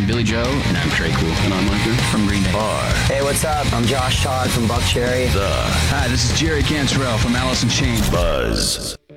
Billy Joe. And I'm Trey Cool. And I'm Arthur from Green Day. Hey, what's up? I'm Josh Todd from Buckcherry. Hi, this is Jerry Cantrell from Alice in Chains. Buzz.